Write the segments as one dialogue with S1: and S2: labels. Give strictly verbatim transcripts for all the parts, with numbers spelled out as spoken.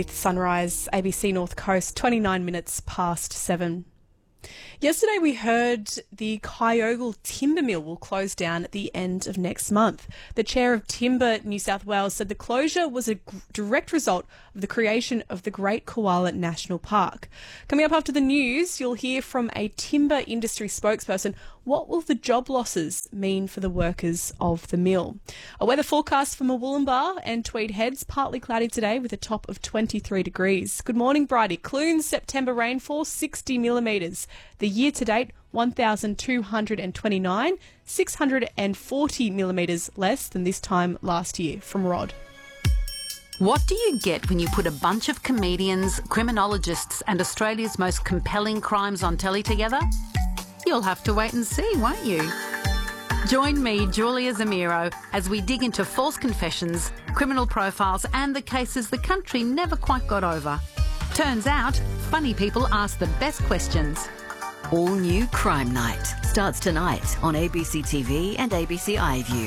S1: With Sunrise, A B C North Coast, twenty-nine minutes past seven. Yesterday we heard the Kyogle Timber Mill will close down at the end of next month. The chair of Timber New South Wales said the closure was a g- direct result of the creation of the Great Koala National Park. Coming up after the news, you'll hear from a timber industry spokesperson. What will the job losses mean for the workers of the mill? A weather forecast from Wollumbar and Tweed Heads, partly cloudy today with a top of twenty-three degrees. Good morning, Bridie. Clunes September rainfall, sixty millimetres. The year-to-date, one thousand two hundred twenty-nine, six hundred forty millimetres less than this time last year. From Rod.
S2: What do you get when you put a bunch of comedians, criminologists and Australia's most compelling crimes on telly together? You'll have to wait and see, won't you? Join me, Julia Zamiro, as we dig into false confessions, criminal profiles and the cases the country never quite got over. Turns out, funny people ask the best questions.
S3: All new Crime Night starts tonight on A B C T V and A B C iView.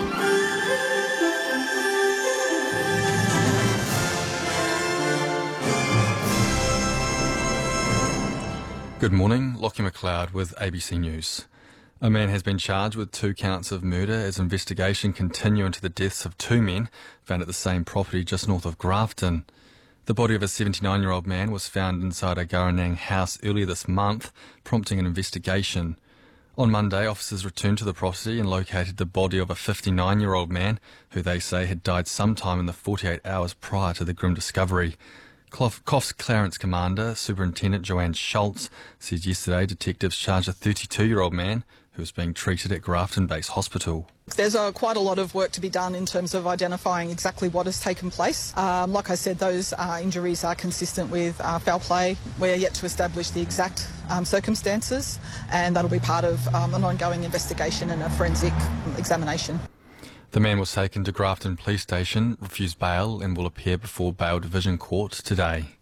S4: Good morning, Lachie McLeod with A B C News. A man has been charged with two counts of murder as investigation continue into the deaths of two men found at the same property just north of Grafton. The body of a seventy-nine-year-old man was found inside a Guranang house earlier this month, prompting an investigation. On Monday, officers returned to the property and located the body of a fifty-nine-year-old man who they say had died sometime in the forty-eight hours prior to the grim discovery. C O F's Clarence Commander, Superintendent Joanne Schultz, said yesterday detectives charged a thirty-two-year-old man who was being treated at Grafton Base Hospital.
S5: There's uh, quite a lot of work to be done in terms of identifying exactly what has taken place. Um, like I said, those uh, injuries are consistent with uh, foul play. We're yet to establish the exact um, circumstances, and that'll be part of um, an ongoing investigation and a forensic examination.
S4: The man was taken to Grafton Police Station, refused bail and will appear before Bail Division Court today.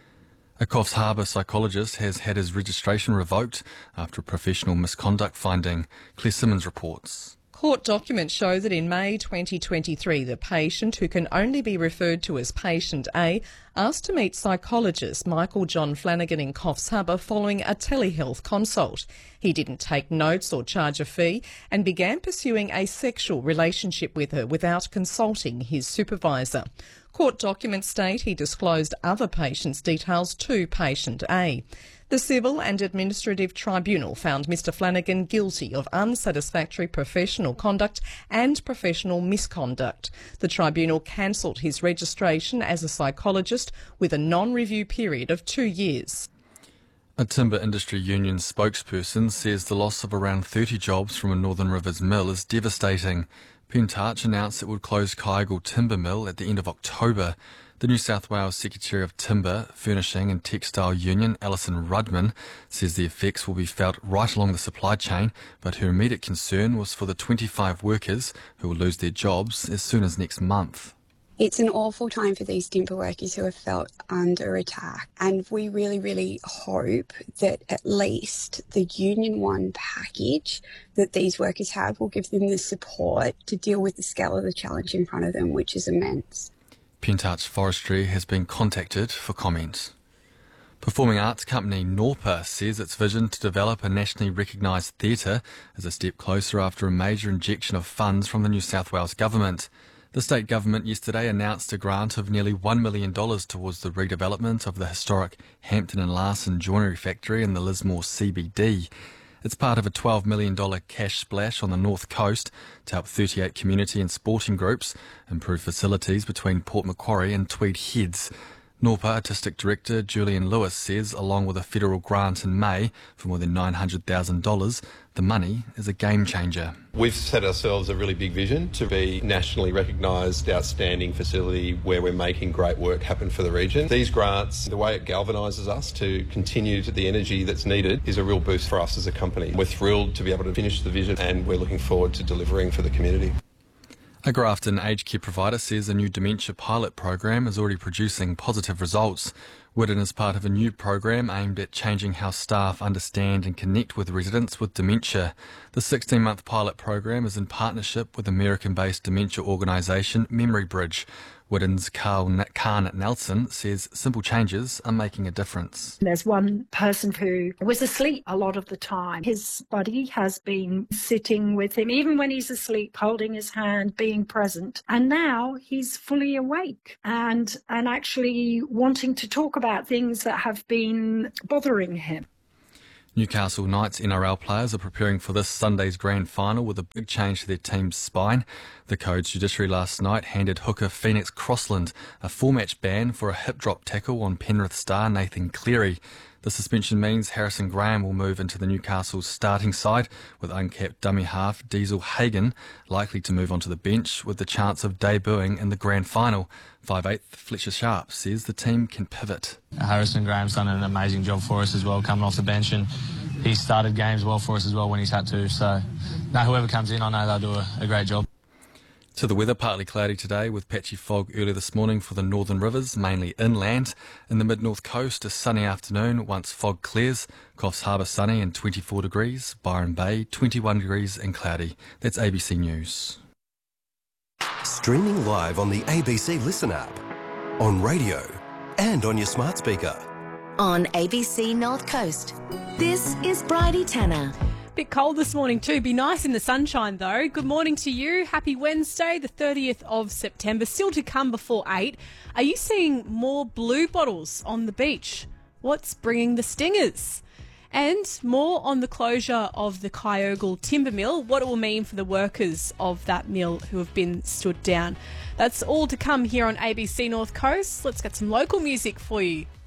S4: A Coffs Harbour psychologist has had his registration revoked after a professional misconduct finding. Claire Simmons reports.
S6: Court documents show that in May twenty twenty-three, the patient, who can only be referred to as Patient A, asked to meet psychologist Michael John Flanagan in Coffs Harbour following a telehealth consult. He didn't take notes or charge a fee and began pursuing a sexual relationship with her without consulting his supervisor. Court documents state he disclosed other patients' details to Patient A. The Civil and Administrative Tribunal found Mr Flanagan guilty of unsatisfactory professional conduct and professional misconduct. The tribunal cancelled his registration as a psychologist with a non-review period of two years.
S4: A timber industry union spokesperson says the loss of around thirty jobs from a Northern Rivers mill is devastating. Pentarch announced it would close Kyogle Timber Mill at the end of October. The New South Wales Secretary of Timber, Furnishing and Textile Union, Alison Rudman, says the effects will be felt right along the supply chain, but her immediate concern was for the twenty-five workers who will lose their jobs as soon as next month.
S7: It's an awful time for these timber workers who have felt under attack, and we really, really hope that at least the Union One package that these workers have will give them the support to deal with the scale of the challenge in front of them, which is immense.
S4: Pentarch Forestry has been contacted for comment. Performing arts company Norpa says its vision to develop a nationally recognised theatre is a step closer after a major injection of funds from the New South Wales Government. The state government yesterday announced a grant of nearly one million dollars towards the redevelopment of the historic Hampton and Larson joinery factory in the Lismore C B D. It's part of a twelve million dollars cash splash on the North Coast to help thirty-eight community and sporting groups improve facilities between Port Macquarie and Tweed Heads. Norpa Artistic Director Julian Lewis says, along with a federal grant in May for more than nine hundred thousand dollars, the money is a game changer.
S8: We've set ourselves a really big vision to be nationally recognised, outstanding facility where we're making great work happen for the region. These grants, the way it galvanises us to continue to the energy that's needed, is a real boost for us as a company. We're thrilled to be able to finish the vision and we're looking forward to delivering for the community.
S4: A Grafton aged care provider says a new dementia pilot program is already producing positive results. Whitten is part of a new program aimed at changing how staff understand and connect with residents with dementia. The sixteen-month pilot program is in partnership with American-based dementia organisation Memory Bridge. Widden's Carl Khan Nelson says simple changes are making a difference.
S9: There's one person who was asleep a lot of the time. His buddy has been sitting with him, even when he's asleep, holding his hand, being present. And now he's fully awake and, and actually wanting to talk about things that have been bothering him.
S4: Newcastle Knights N R L players are preparing for this Sunday's grand final with a big change to their team's spine. The Codes Judiciary last night handed hooker Phoenix Crossland a four-match ban for a hip drop tackle on Penrith star Nathan Cleary. The suspension means Harrison Graham will move into the Newcastle starting side, with uncapped dummy half Diesel Hagen likely to move onto the bench with the chance of debuting in the grand final. five eighth Fletcher Sharp says the team can pivot.
S10: Harrison Graham's done an amazing job for us as well, coming off the bench, and he's started games well for us as well when he's had to. So, no, whoever comes in, I know they'll do a, a great job.
S4: To the weather, partly cloudy today with patchy fog early this morning for the northern rivers, mainly inland. In the mid-north coast, a sunny afternoon once fog clears. Coffs Harbour sunny and twenty-four degrees. Byron Bay, twenty-one degrees and cloudy. That's A B C News.
S11: Streaming live on the A B C Listen app, on radio and on your smart speaker.
S3: On A B C North Coast, this is Bridie Tanner.
S1: Bit cold this morning too. Be nice in the sunshine though. Good morning to you. Happy Wednesday, the thirtieth of September. Still to come before eight. Are you seeing more blue bottles on the beach? What's bringing the stingers? And more on the closure of the Kyogle timber mill, what it will mean for the workers of that mill who have been stood down. That's all to come here on A B C North Coast. Let's get some local music for you.